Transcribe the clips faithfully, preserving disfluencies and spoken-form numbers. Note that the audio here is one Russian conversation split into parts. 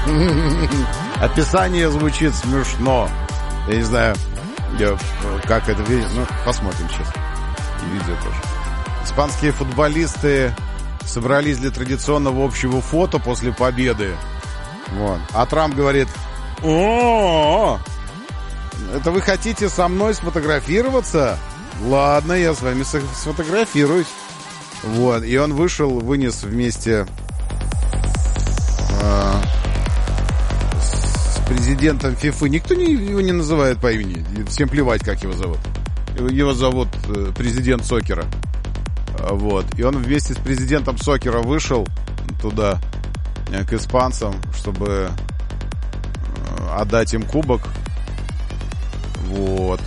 Описание звучит смешно. Я не знаю, как это видно. Ну, посмотрим сейчас. И видео тоже. Испанские футболисты собрались для традиционного общего фото после победы. Вот. А Трамп говорит: о, это вы хотите со мной сфотографироваться? Ладно, я с вами сфотографируюсь. Вот. И он вышел, вынес вместе э, с президентом ФИФы. Никто не, его не называет по имени. Всем плевать, как его зовут. Его зовут э, президент Сокера. Вот. И он вместе с президентом Сокера вышел туда, к испанцам, чтобы отдать им кубок. Вот.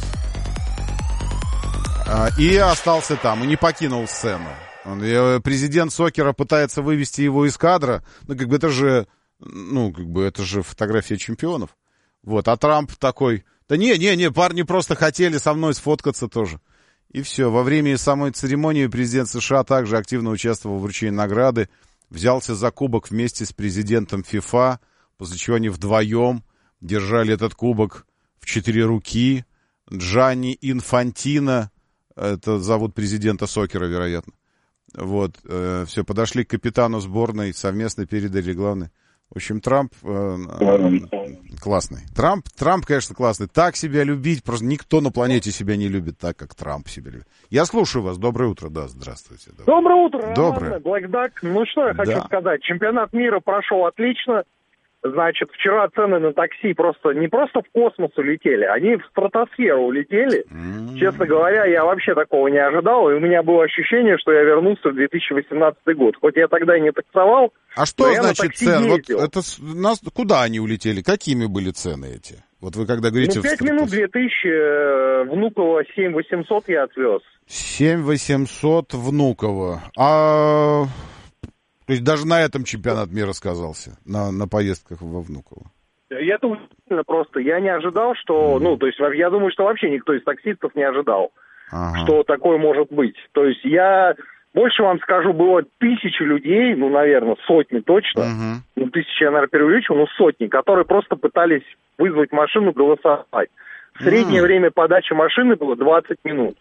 И остался там, и не покинул сцену. Он, президент Сокера пытается вывести его из кадра. Ну, как бы это же, ну, как бы это же фотография чемпионов. Вот. А Трамп такой: да не, не, не, парни просто хотели со мной сфоткаться тоже. И все. Во время самой церемонии президент США также активно участвовал в вручении награды. Взялся за кубок вместе с президентом ФИФА, после чего они вдвоем держали этот кубок в четыре руки. Джанни Инфантино, это зовут президента Сокера, вероятно. Вот, э, все, подошли к капитану сборной, совместно передали главный. В общем, Трамп э, э, классный. Трамп, Трамп, конечно, классный. Так себя любить, просто никто на планете себя не любит так, как Трамп себя любит. Я слушаю вас. Доброе утро, да, здравствуйте. Доброе, Доброе утро, Доброе. Black Duck. Ну, что я хочу да. сказать. Чемпионат мира прошел отлично. Значит, вчера цены на такси просто не просто в космос улетели, они в стратосферу улетели. Mm-hmm. Честно говоря, я вообще такого не ожидал, и у меня было ощущение, что я вернулся в две тысячи восемнадцатый год. Хоть я тогда и не таксовал, а что но значит цены? Вот это нас куда они улетели? Какими были цены эти? Вот вы когда говорите... Ну, пять минут две тысячи, Внуково семь восемьсот я отвез. семь восемьсот Внуково. А... То есть даже на этом чемпионат мира сказался, на, на поездках во Внуково. Это удивительно просто. Я не ожидал, что... Mm. Ну, то есть я думаю, что вообще никто из таксистов не ожидал, ага. что такое может быть. То есть я... Больше вам скажу, было тысячи людей, ну, наверное, сотни точно. Uh-huh. Ну, тысячи я, наверное, преувеличил, но сотни, которые просто пытались вызвать машину, голосовать. Среднее uh-huh. время подачи машины было двадцать минут.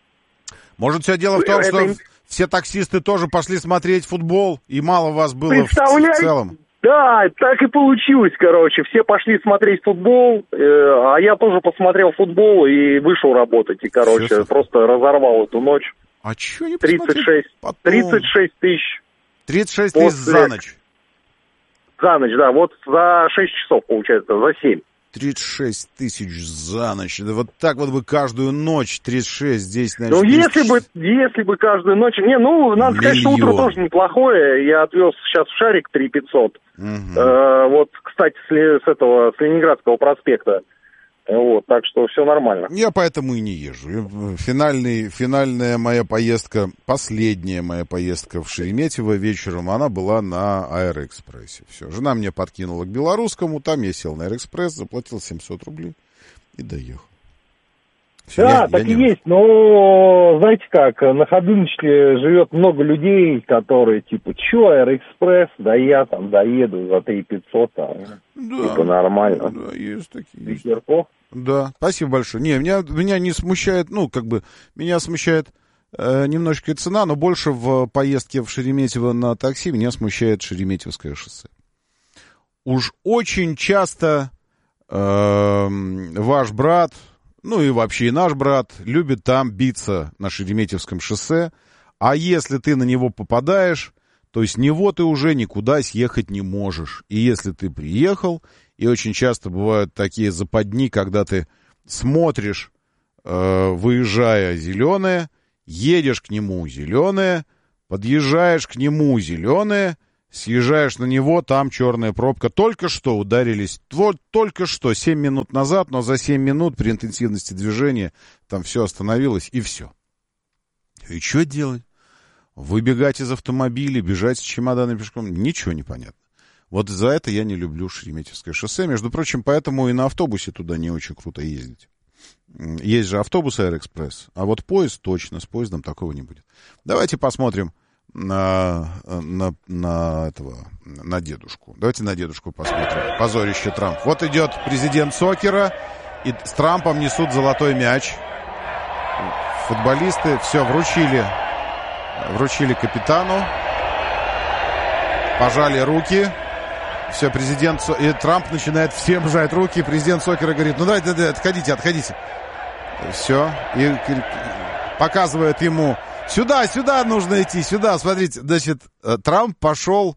Может, все дело в том, Это... что все таксисты тоже пошли смотреть футбол, и мало вас было в, в целом? Да, так и получилось, короче. Все пошли смотреть футбол, э, а я тоже посмотрел футбол и вышел работать. И, короче, Честно? просто разорвал эту ночь. А чё не тридцать шесть, тридцать шесть тысяч. тридцать шесть тысяч за ночь? За ночь, да. Вот за шесть часов, получается, за семь. тридцать шесть тысяч за ночь. Да вот так вот бы каждую ночь тридцать шесть здесь, значит... Ну, если бы, если бы каждую ночь... Не, ну, надо Миллион. сказать, что утро тоже неплохое. Я отвез сейчас в Шарик три пятьсот. Угу. Э, вот, кстати, с, с этого, с Ленинградского проспекта. Вот, так что все нормально. Я поэтому и не езжу. Финальный, финальная моя поездка, последняя моя поездка в Шереметьево вечером, она была на Аэроэкспрессе. Все, жена меня подкинула к Белорусскому, там я сел на Аэроэкспресс, заплатил семьсот рублей и доехал. Все, да, я, так я и не... есть, но знаете как, на Ходыночке живет много людей, которые типа, че, Аэроэкспресс, да я там доеду за три пятьсот, а, да, типа нормально. Да, есть такие. Ветерков. Да, спасибо большое. Не, меня, меня не смущает, ну, как бы, меня смущает э, немножечко цена, но больше в поездке в Шереметьево на такси меня смущает Шереметьевское шоссе. Уж очень часто э, ваш брат, ну и вообще и наш брат, любит там биться на Шереметьевском шоссе, а если ты на него попадаешь, то с него ты уже никуда съехать не можешь. И если ты приехал, и очень часто бывают такие западни, когда ты смотришь, э, выезжая, зеленое, едешь к нему, зеленое, подъезжаешь к нему, зеленое, съезжаешь на него, там черная пробка. Только что ударились, вот только что, семь минут назад, но за семь минут при интенсивности движения там все остановилось, и все. И что делать? Выбегать из автомобиля, бежать с чемоданом пешком, ничего не понятно. Вот за это я не люблю Шереметьевское шоссе. Между прочим, поэтому и на автобусе туда не очень круто ездить. Есть же автобус Аэроэкспресс, а вот поезд точно, с поездом такого не будет. Давайте посмотрим на, на, на этого, на дедушку. Давайте на дедушку посмотрим. Позорище Трамп. Вот идет президент сокера, и с Трампом несут золотой мяч. Футболисты все вручили, вручили капитану, пожали руки. Все, президент, и Трамп начинает всем жать руки. Президент сокера говорит: ну давайте, давайте, отходите, отходите. Все, и показывает ему: сюда, сюда нужно идти, сюда. Смотрите, значит, Трамп пошел,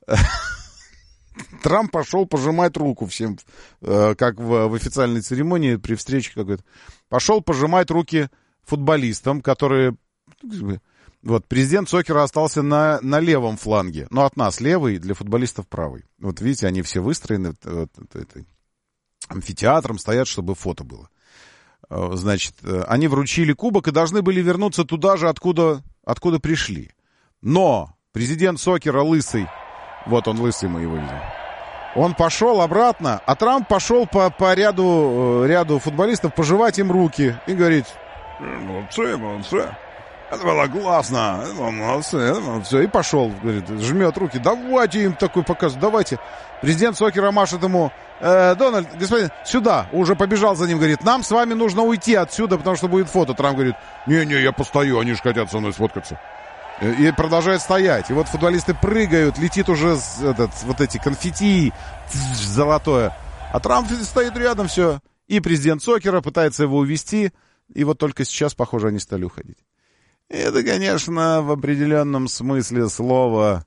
Трамп пошел пожимать руку всем, как в, в официальной церемонии при встрече какой-то. Пошел пожимать руки футболистам, которые... Вот, президент сокера остался на, на левом фланге. Ну, от нас левый, для футболистов правый. Вот видите, они все выстроены вот, вот, это, амфитеатром, стоят, чтобы фото было. Значит, они вручили кубок и должны были вернуться туда же, откуда, откуда пришли. Но президент сокера лысый, вот он лысый, мы его видим, он пошел обратно, а Трамп пошел по, по ряду, ряду футболистов пожевать им руки и говорит: молодцы, молодцы. Это было классно, это было молодцы, это было все. И пошел, говорит, жмет руки. Давайте им такой показ, давайте. Президент сокера машет ему: э, Дональд, господин, сюда. Уже побежал за ним, говорит: нам с вами нужно уйти отсюда, потому что будет фото. Трамп говорит: не-не, я постою, они же хотят со мной сфоткаться. И продолжает стоять. И вот футболисты прыгают, летит уже этот, вот эти конфетти золотое. А Трамп стоит рядом, все. И президент сокера пытается его увести. И вот только сейчас, похоже, они стали уходить. Это, конечно, в определенном смысле слова,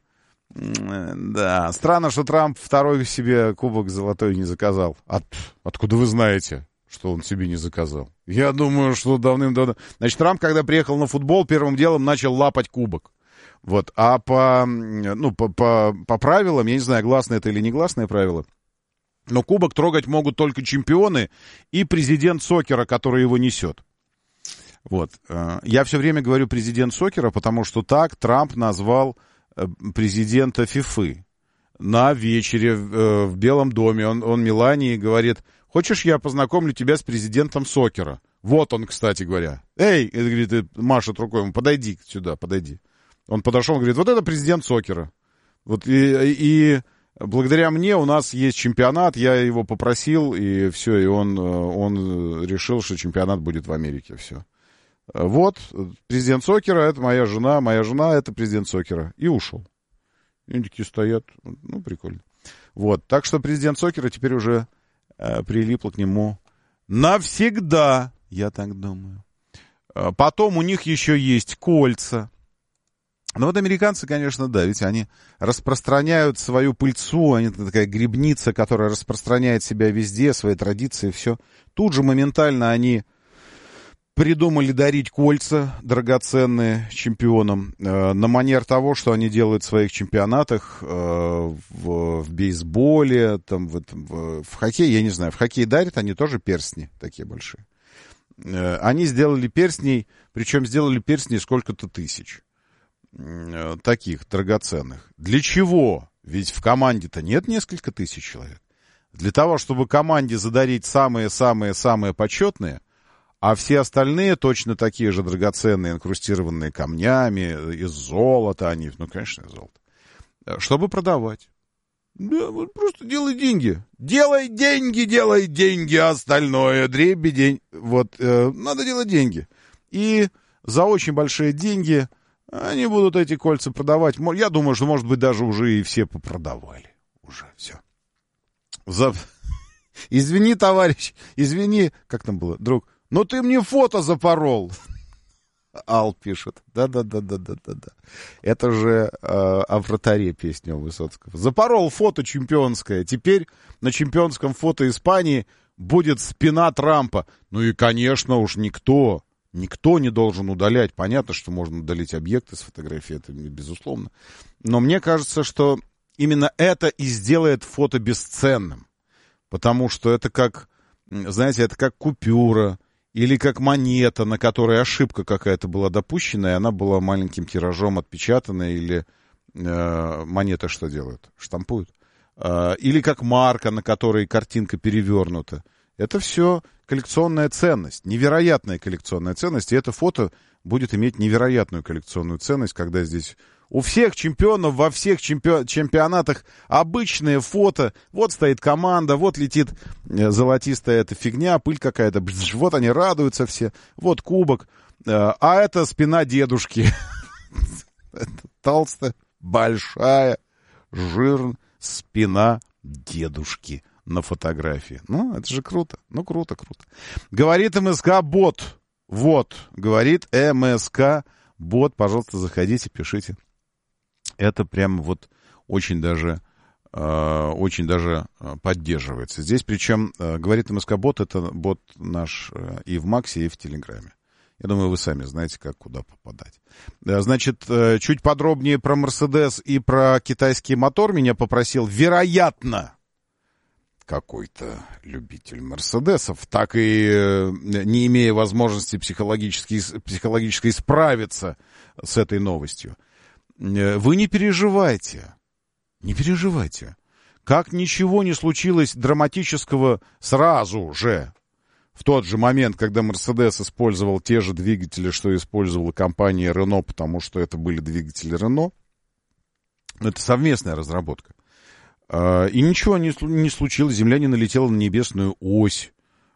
да. Странно, что Трамп второй себе кубок золотой не заказал. От, откуда вы знаете, что он себе не заказал? Я думаю, что давным-давно... Значит, Трамп, когда приехал на футбол, первым делом начал лапать кубок. Вот. А по, ну, по, по, по правилам, я не знаю, гласное это или негласное правило, но кубок трогать могут только чемпионы и президент сокера, который его несет. Вот. Я все время говорю президент сокера, потому что так Трамп назвал президента ФИФы на вечере в Белом доме. Он, он Мелании говорит: хочешь, я познакомлю тебя с президентом сокера? Вот он, кстати говоря. Эй, это, говорит, машет рукой, подойди сюда, подойди. Он подошел, говорит: вот это президент сокера. Вот и, и благодаря мне у нас есть чемпионат, я его попросил, и все, и он, он решил, что чемпионат будет в Америке, все. Вот, президент сокера, это моя жена, моя жена, это президент сокера. И ушел. И они такие стоят, ну, прикольно. Вот, так что президент сокера теперь уже э, прилипла к нему навсегда, я так думаю. Потом у них еще есть кольца. Ну, вот американцы, конечно, да, ведь они распространяют свою пыльцу, они такая грибница, которая распространяет себя везде, свои традиции, все. Тут же моментально они... придумали дарить кольца драгоценные чемпионам э, на манер того, что они делают в своих чемпионатах э, в, в бейсболе, там, в, в, в хоккее, я не знаю, в хоккее дарят они тоже перстни такие большие. Э, они сделали перстней, причем сделали перстней сколько-то тысяч э, таких драгоценных. Для чего? Ведь в команде-то нет несколько тысяч человек. Для того, чтобы команде задарить самые-самые-самые почетные, а все остальные точно такие же драгоценные, инкрустированные камнями, из золота они, ну, конечно, из золота, чтобы продавать. Да, вот просто делай деньги. Делай деньги, делай деньги, остальное дребедень. Вот, э, надо делать деньги. И за очень большие деньги они будут эти кольца продавать. Я думаю, что, может быть, даже уже и все попродавали. Уже все. За... Извини, товарищ, извини, как там было, друг, но ты мне фото запорол. Ал пишет. Да-да-да-да-да-да. Это же э, о вратаре песня у Высоцкого. Запорол фото чемпионское. Теперь на чемпионском фото Испании будет спина Трампа. Ну и, конечно, уж никто, никто не должен удалять. Понятно, что можно удалить объекты с фотографии, это безусловно. Но мне кажется, что именно это и сделает фото бесценным. Потому что это как, знаете, это как купюра. Или как монета, на которой ошибка какая-то была допущена, и она была маленьким тиражом отпечатана, или э, монеты что делают? Штампуют. Э, или как марка, на которой картинка перевернута. Это все коллекционная ценность, невероятная коллекционная ценность, и это фото будет иметь невероятную коллекционную ценность, когда здесь У всех чемпионов во всех чемпион, чемпионатах обычное фото. Вот стоит команда, вот летит золотистая эта фигня, пыль какая-то. Вот они радуются все. Вот кубок. А это спина дедушки. Толстая, большая, жирная спина дедушки на фотографии. Ну, это же круто. Ну, круто, круто. Говорит МСК-бот. Вот, говорит МСК-бот. Пожалуйста, заходите, пишите. Это прям вот очень даже, э, очень даже поддерживается. Здесь причем, э, говорит МСК-бот, это бот наш э, и в Максе, и в Телеграме. Я думаю, вы сами знаете, как куда попадать. Значит, э, чуть подробнее про Мерседес и про китайский мотор меня попросил, вероятно, какой-то любитель Мерседесов, так и э, не имея возможности психологически, психологически справиться с этой новостью. Вы не переживайте, не переживайте. Как ничего не случилось драматического сразу же, в тот же момент, когда Мерседес использовал те же двигатели, что использовала компания Renault, потому что это были двигатели Renault, это совместная разработка. И ничего не, не случилось, Земля не налетела на небесную ось.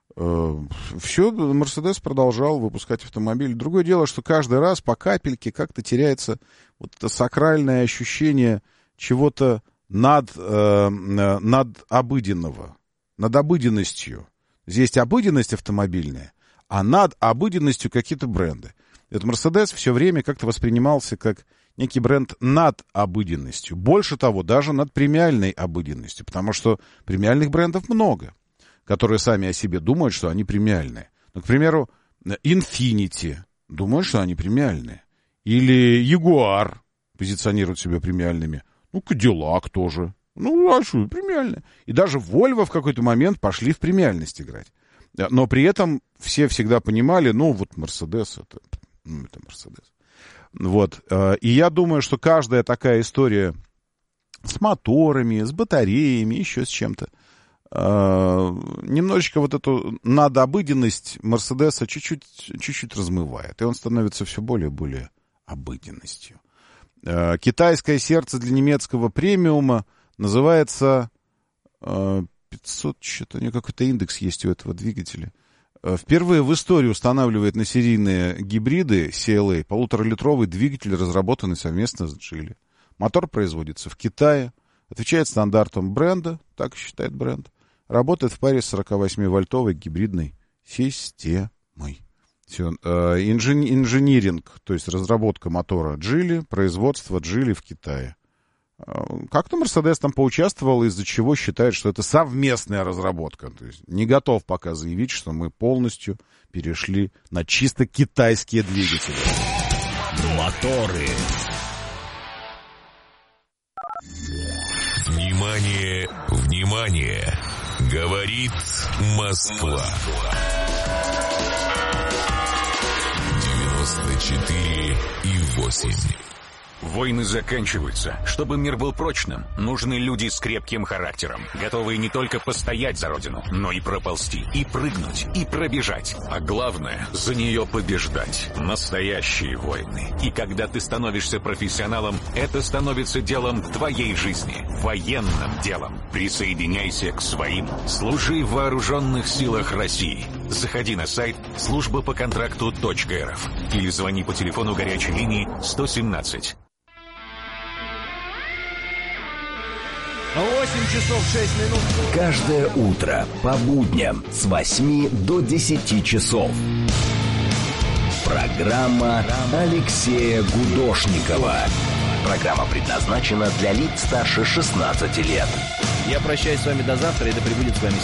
Все, Мерседес продолжал выпускать автомобиль. Другое дело, что каждый раз по капельке как-то теряется вот это сакральное ощущение чего-то над, э, над обыденного, над обыденностью. Здесь обыденность автомобильная, а над обыденностью какие-то бренды. Этот Мерседес все время как-то воспринимался как некий бренд над обыденностью. Больше того, даже над премиальной обыденностью, потому что премиальных брендов много, которые сами о себе думают, что они премиальные. Ну, к примеру, Infiniti думают, что они премиальные. Или Jaguar позиционируют себя премиальными. Ну, Cadillac тоже. Ну, а что, премиальные. И даже Volvo в какой-то момент пошли в премиальность играть. Но при этом все всегда понимали, ну, вот Mercedes, это, ну, это Mercedes. Вот. И я думаю, что каждая такая история с моторами, с батареями, еще с чем-то, немножечко вот эту надобыденность Мерседеса чуть-чуть, чуть-чуть размывает. И он становится все более и более обыденностью. Китайское сердце для немецкого премиума называется пятьсот, что-то у него какой-то индекс есть у этого двигателя. Впервые в истории устанавливает на серийные гибриды си эл эй полуторалитровый двигатель, разработанный совместно с Geely. Мотор производится в Китае, отвечает стандартам бренда, так считает бренд. Работает в паре с сорокавосьмивольтовой гибридной системой. Все. Инжени- инжиниринг, то есть разработка мотора Geely, производство Geely в Китае. Как-то Мерседес там поучаствовал, из-за чего считает, что это совместная разработка. То есть не готов пока заявить, что мы полностью перешли на чисто китайские двигатели. Моторы. Внимание, внимание! Говорит Москва. девяносто четыре и восемь. Войны заканчиваются. Чтобы мир был прочным, нужны люди с крепким характером, готовые не только постоять за родину, но и проползти, и прыгнуть, и пробежать. А главное, за нее побеждать. Настоящие войны. И когда ты становишься профессионалом, это становится делом твоей жизни. Военным делом. Присоединяйся к своим. Служи в вооруженных силах России. Заходи на сайт служба по контракту точка эр эф или звони по телефону горячей линии сто семнадцать. восемь часов шесть минут. Каждое утро по будням с восьми до десяти часов. Программа Алексея Гудошникова. Программа предназначена для лиц старше шестнадцати лет. Я прощаюсь с вами до завтра, и да пребудет с вами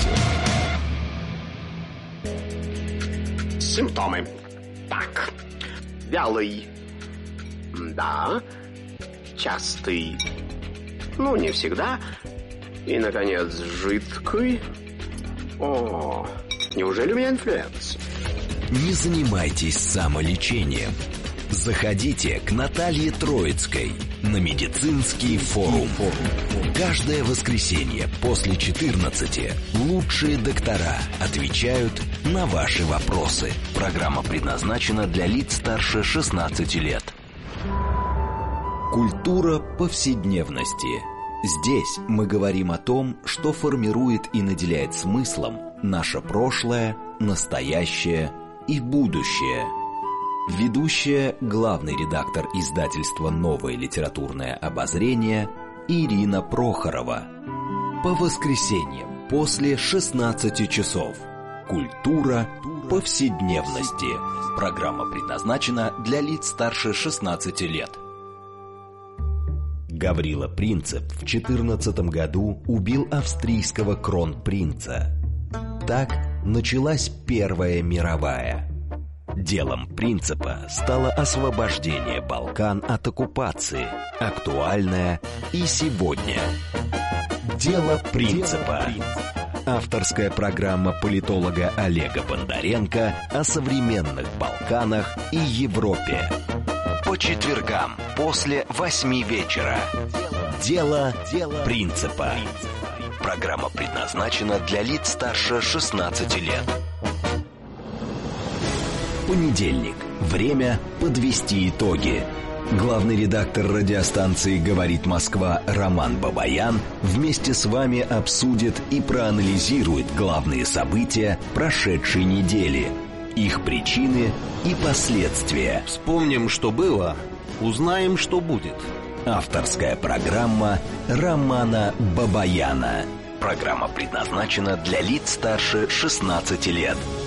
сила. Симптомы. Так. Вялый. Да. Частый. Ну, не всегда. И, наконец, жидкий. О, неужели у меня инфлюенция? Не занимайтесь самолечением. Заходите к Наталье Троицкой на медицинский форум. Каждое воскресенье после четырнадцати лучшие доктора отвечают на ваши вопросы. Программа предназначена для лиц старше шестнадцати лет. Культура повседневности. Здесь мы говорим о том, что формирует и наделяет смыслом наше прошлое, настоящее и будущее. Ведущая, главный редактор издательства «Новое литературное обозрение» Ирина Прохорова. По воскресеньям после шестнадцати часов. Культура повседневности. Программа предназначена для лиц старше шестнадцати лет. Гаврила Принцип в четырнадцатом году убил австрийского кронпринца. Так началась Первая мировая. Делом Принципа стало освобождение Балкан от оккупации, актуальное и сегодня. Дело Принципа. Авторская программа политолога Олега Бондаренко о современных Балканах и Европе. По четвергам после восьми вечера. Дело Принципа. Программа предназначена для лиц старше шестнадцати лет. Понедельник. Время подвести итоги. Главный редактор радиостанции «Говорит Москва» Роман Бабаян вместе с вами обсудит и проанализирует главные события прошедшей недели, их причины и последствия. Вспомним, что было, узнаем, что будет. Авторская программа Романа Бабаяна. Программа предназначена для лиц старше шестнадцати лет.